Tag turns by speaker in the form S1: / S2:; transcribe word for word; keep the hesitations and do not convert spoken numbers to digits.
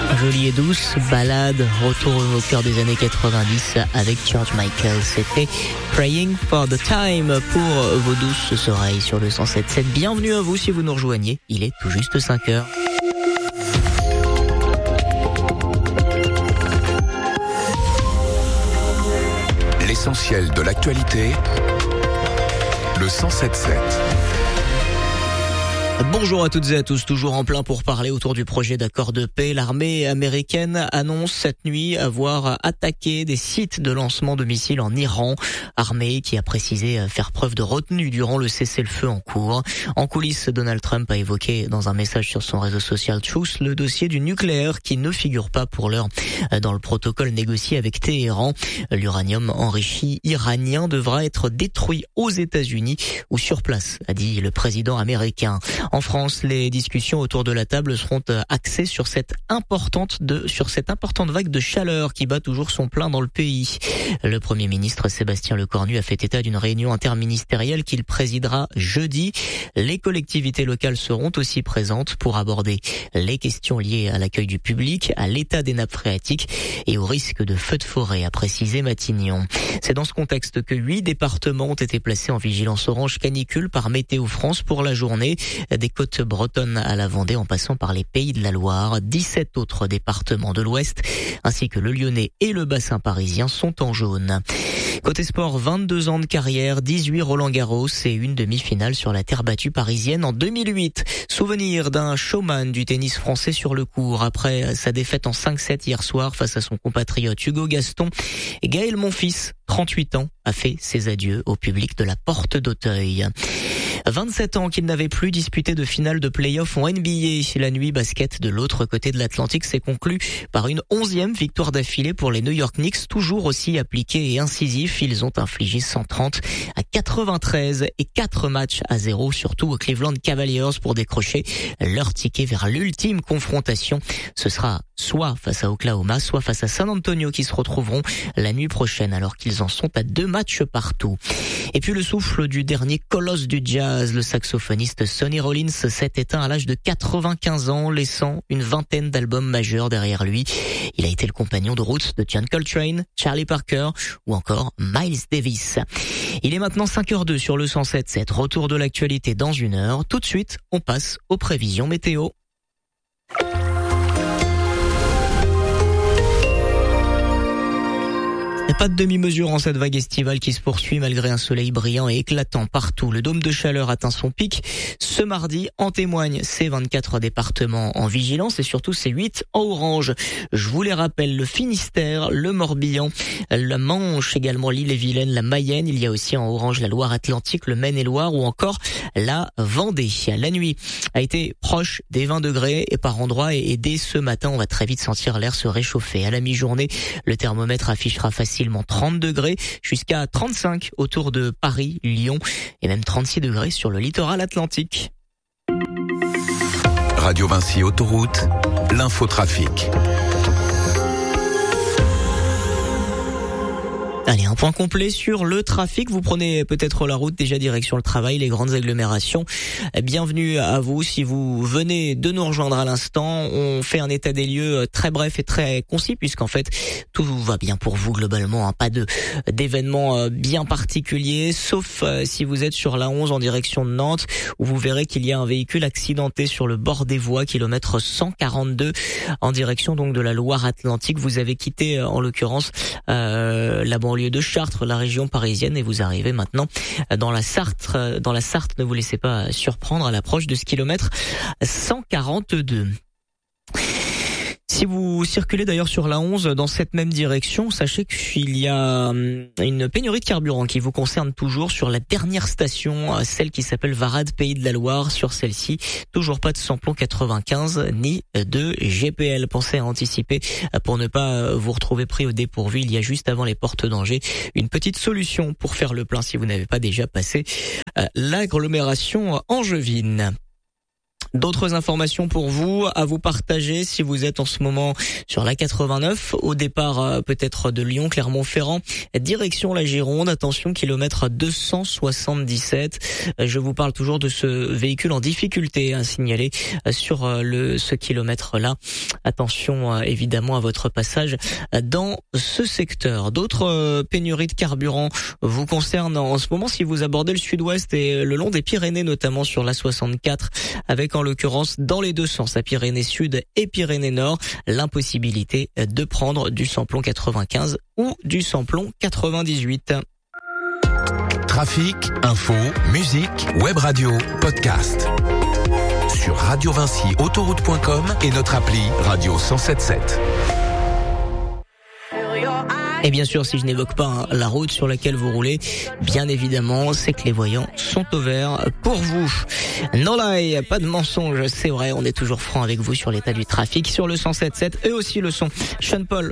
S1: Jolie et douce balade, retour au cœur des années quatre-vingt-dix avec George Michael. C'était Praying for the Time pour vos douces oreilles sur le cent sept virgule sept. Bienvenue à vous si vous nous rejoignez, il est tout juste cinq heures.
S2: L'essentiel de l'actualité, le cent sept virgule sept.
S1: Bonjour à toutes et à tous, toujours en plein pour parler autour du projet d'accord de paix. L'armée américaine annonce cette nuit avoir attaqué des sites de lancement de missiles en Iran. Armée qui a précisé faire preuve de retenue durant le cessez-le-feu en cours. En coulisses, Donald Trump a évoqué dans un message sur son réseau social Truth le dossier du nucléaire qui ne figure pas pour l'heure dans le protocole négocié avec Téhéran. L'uranium enrichi iranien devra être détruit aux États-Unis ou sur place, a dit le président américain. En France, les discussions autour de la table seront axées sur cette importante de sur cette importante vague de chaleur qui bat toujours son plein dans le pays. Le Premier ministre Sébastien Lecornu a fait état d'une réunion interministérielle qu'il présidera jeudi. Les collectivités locales seront aussi présentes pour aborder les questions liées à l'accueil du public, à l'état des nappes phréatiques et au risque de feux de forêt, a précisé Matignon. C'est dans ce contexte que huit départements ont été placés en vigilance orange canicule par Météo France pour la journée. Des côtes bretonnes à la Vendée en passant par les Pays de la Loire. dix-sept autres départements de l'Ouest ainsi que le Lyonnais et le bassin parisien sont en jaune. Côté sport, vingt-deux ans de carrière, dix-huit Roland-Garros et une demi-finale sur la terre battue parisienne en deux mille huit. Souvenir d'un showman du tennis français sur le court après sa défaite en cinq sept hier soir face à son compatriote Hugo Gaston. Gaël Monfils, trente-huit ans, a fait ses adieux au public de la Porte d'Auteuil. vingt-sept ans qu'il n'avait plus disputé de finale de play-off en N B A. La nuit basket de l'autre côté de l'Atlantique s'est conclue par une onzième victoire d'affilée pour les New York Knicks, toujours aussi appliqués et incisifs. Ils ont infligé cent trente à quatre-vingt-treize et quatre matchs à zéro, surtout aux Cleveland Cavaliers pour décrocher leur ticket vers l'ultime confrontation. Ce sera soit face à Oklahoma, soit face à San Antonio qui se retrouveront la nuit prochaine alors qu'ils en sont à deux matchs partout. Et puis le souffle du dernier colosse du jazz, le saxophoniste Sonny Rollins s'est éteint à l'âge de quatre-vingt-quinze ans, laissant une vingtaine d'albums majeurs derrière lui. Il a été le compagnon de route de John Coltrane, Charlie Parker ou encore Miles Davis. Il est maintenant cinq heures deux sur le cent sept virgule sept. Retour de l'actualité dans une heure. Tout de suite, on passe aux prévisions météo. Pas de demi-mesure en cette vague estivale qui se poursuit malgré un soleil brillant et éclatant partout. Le dôme de chaleur atteint son pic ce mardi. En témoignent ces vingt-quatre départements en vigilance et surtout ces huit en orange. Je vous les rappelle, le Finistère, le Morbihan, la Manche, également l'Ille-et-Vilaine, la Mayenne. Il y a aussi en orange la Loire-Atlantique, le Maine-et-Loire ou encore la Vendée. La nuit a été proche des vingt degrés et par endroits et dès ce matin, on va très vite sentir l'air se réchauffer. À la mi-journée, le thermomètre affichera facilement trente degrés jusqu'à trente-cinq autour de Paris, Lyon et même trente-six degrés sur le littoral atlantique.
S2: Radio Vinci Autoroute, l'infotrafic.
S1: Allez, un point complet sur le trafic. Vous prenez peut-être la route déjà direction le travail, les grandes agglomérations. Bienvenue à vous si vous venez de nous rejoindre à l'instant. On fait un état des lieux très bref et très concis puisqu'en fait tout va bien pour vous globalement. Hein. Pas de d'événements bien particuliers, sauf si vous êtes sur la onze en direction de Nantes où vous verrez qu'il y a un véhicule accidenté sur le bord des voies, kilomètre cent quarante-deux en direction donc de la Loire-Atlantique. Vous avez quitté en l'occurrence euh, la banlieue de Chartres, la région parisienne, et vous arrivez maintenant dans la Sarthe. Dans la Sarthe, ne vous laissez pas surprendre à l'approche de ce kilomètre cent quarante-deux. Si vous circulez d'ailleurs sur la onze dans cette même direction, sachez qu'il y a une pénurie de carburant qui vous concerne toujours sur la dernière station, celle qui s'appelle Varade Pays de la Loire. Sur celle-ci, toujours pas de samplon quatre-vingt-quinze ni de G P L. Pensez à anticiper pour ne pas vous retrouver pris au dépourvu. Il y a juste avant les portes d'Angers une petite solution pour faire le plein si vous n'avez pas déjà passé l'agglomération angevine. D'autres informations pour vous, à vous partager si vous êtes en ce moment sur la quatre-vingt-neuf, au départ euh, peut-être de Lyon, Clermont-Ferrand, direction la Gironde, attention, kilomètre deux cent soixante-dix-sept. Je vous parle toujours de ce véhicule en difficulté à signaler sur le ce kilomètre-là. Attention euh, évidemment à votre passage dans ce secteur. D'autres euh, pénuries de carburant vous concernent en ce moment si vous abordez le sud-ouest et le long des Pyrénées, notamment sur la soixante-quatre, avec en l'occurrence dans les deux sens, à Pyrénées Sud et Pyrénées Nord, l'impossibilité de prendre du samplon quatre-vingt-quinze ou du samplon quatre-vingt-dix-huit.
S2: Trafic, info, musique, web radio, podcast. Sur Radio Vinci Autoroute point com et notre appli Radio cent soixante-dix-sept.
S1: Et bien sûr, si je n'évoque pas hein, la route sur laquelle vous roulez, bien évidemment, c'est que les voyants sont au vert pour vous. Non lie, pas de mensonge, c'est vrai, on est toujours franc avec vous sur l'état du trafic, sur le cent soixante-dix-sept et aussi le son Sean Paul.